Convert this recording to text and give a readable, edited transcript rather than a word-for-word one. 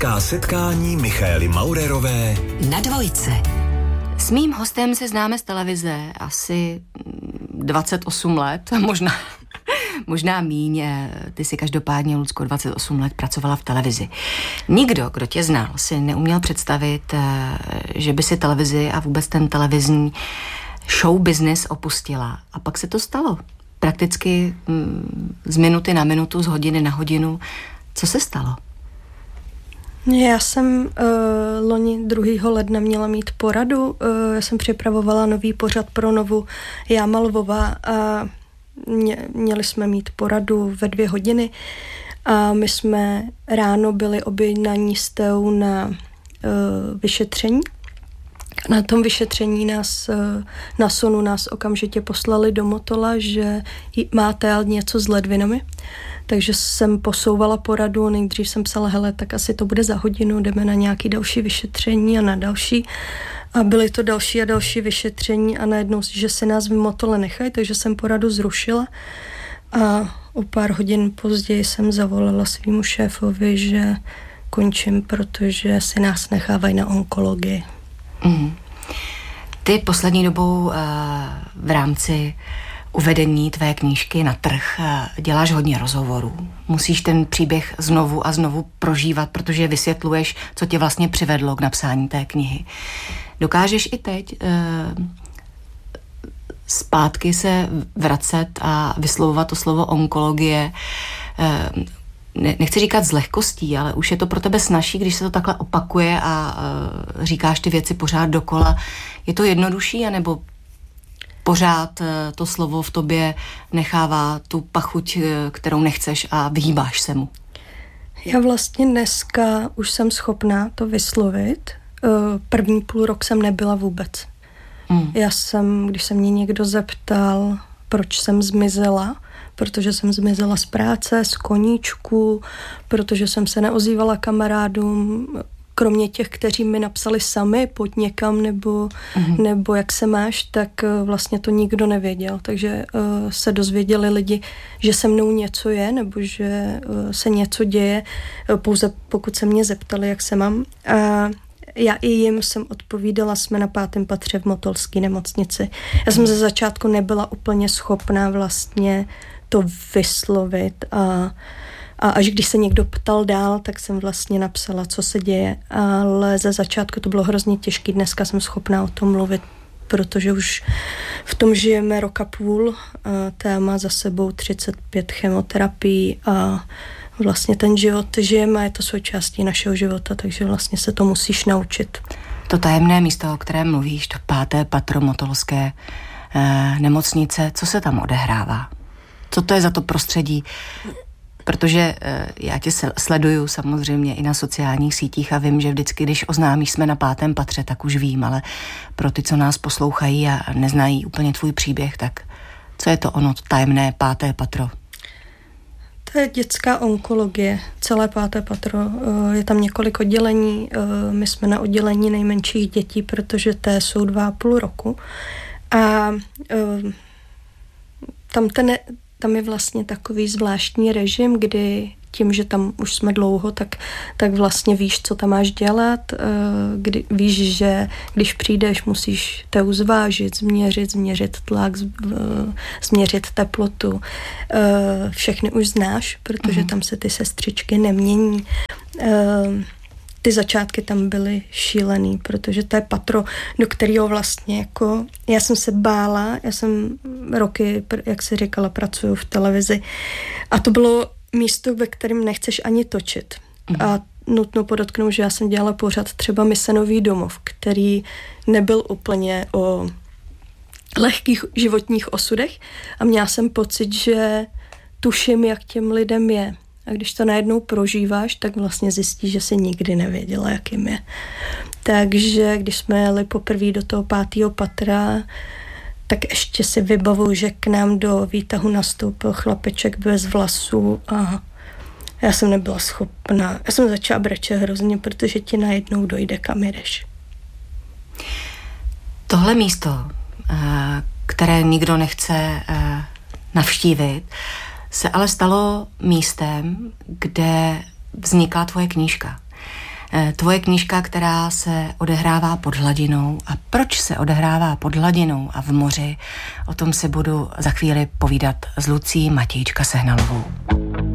Horská setkání Michaely Maurerové na Dvojce. S mým hostem se známe z televize asi 28 let, možná míň. Ty si každopádně, Lucko, 28 let pracovala v televizi. Nikdo, kdo tě znal, si neuměl představit, že by si televizi a vůbec ten televizní show business opustila. A pak se to stalo. Prakticky z minuty na minutu, z hodiny na hodinu. Co se stalo? Já jsem loni 2. ledna měla mít poradu. Já jsem připravovala nový pořad pro Novu Jáma Lvová a měli jsme mít poradu ve 2 hodiny a my jsme ráno byli objednaní s Teou na vyšetření. Na tom vyšetření na Sonu nás okamžitě poslali do Motola, že má Tea něco s ledvinami. Takže jsem posouvala poradu, nejdřív jsem psala, hele, tak asi to bude za hodinu, jdeme na nějaké další vyšetření a na další. A byly to další a další vyšetření a najednou, že si nás v Motole nechají, takže jsem poradu zrušila. A o pár hodin později jsem zavolala svýmu šéfovi, že končím, protože si nás nechávají na onkologii. Mm. Ty poslední dobou v rámci uvedení tvé knížky na trh děláš hodně rozhovorů. Musíš ten příběh znovu a znovu prožívat, protože vysvětluješ, co tě vlastně přivedlo k napsání té knihy. Dokážeš i teď zpátky se vracet a vyslovovat to slovo onkologie, nechci říkat s lehkostí, ale už je to pro tebe snazší, když se to takhle opakuje a říkáš ty věci pořád dokola. Je to jednodušší, anebo pořád to slovo v tobě nechává tu pachuť, kterou nechceš a vyhýbáš se mu? Já vlastně dneska už jsem schopná to vyslovit. První půl rok jsem nebyla vůbec. Já jsem, když se mě někdo zeptal, proč jsem zmizela, protože jsem zmizela z práce, z koníčku, protože jsem se neozývala kamarádům, kromě těch, kteří mi napsali sami, pojď někam, nebo jak se máš, tak vlastně to nikdo nevěděl. Takže se dozvěděli lidi, že se mnou něco je, nebo že se něco děje, pouze pokud se mě zeptali, jak se mám. A já i jim jsem odpovídala, jsme na 5. patře v Motolské nemocnici. Já jsem ze začátku nebyla úplně schopná vlastně to vyslovit a až když se někdo ptal dál, tak jsem vlastně napsala, co se děje. Ale ze začátku to bylo hrozně těžké. Dneska jsem schopná o tom mluvit, protože už v tom žijeme 1,5 roku. Tea má za sebou 35 chemoterapií a vlastně ten život žijeme a je to součástí našeho života, takže vlastně se to musíš naučit. To tajemné místo, o kterém mluvíš, to 5. patro Motolské nemocnice, co se tam odehrává? Co to je za to prostředí? Protože já tě sleduju samozřejmě i na sociálních sítích a vím, že vždycky, když oznámíš, jsme na 5. patře, tak už vím, ale pro ty, co nás poslouchají a neznají úplně tvůj příběh, tak co je to ono tajemné 5. patro? To je dětská onkologie, celé 5. patro. Je tam několik oddělení. My jsme na oddělení nejmenších dětí, protože té jsou 2,5 roku. A tam je vlastně takový zvláštní režim, kdy tím, že tam už jsme dlouho, tak vlastně víš, co tam máš dělat. Víš, že když přijdeš, musíš Teu zvážit, změřit tlak, změřit teplotu. Všechny už znáš, protože tam se ty sestřičky nemění. Ty začátky tam byly šílený, protože to je patro, do kterého vlastně jako, já jsem se bála, já jsem roky, jak jsi říkala, pracuju v televizi a to bylo místo, ve kterém nechceš ani točit. A nutno podotknout, že já jsem dělala pořad třeba Mise Nový domov, který nebyl úplně o lehkých životních osudech a měla jsem pocit, že tuším, jak těm lidem je. A když to najednou prožíváš, tak vlastně zjistíš, že jsi nikdy nevěděla, jak jim je. Takže když jsme jeli poprvé do toho 5. patra, tak ještě si vybavuju, že k nám do výtahu nastoupil chlapeček bez vlasů a já jsem nebyla schopná. Já jsem začala brečet hrozně, protože ti najednou dojde, kam jdeš. Tohle místo, které nikdo nechce navštívit, se ale stalo místem, kde vznikla tvoje knížka. Tvoje knížka, která se odehrává pod hladinou. A proč se odehrává pod hladinou a v moři, o tom si budu za chvíli povídat s Lucí Matějčka Sehnalovou.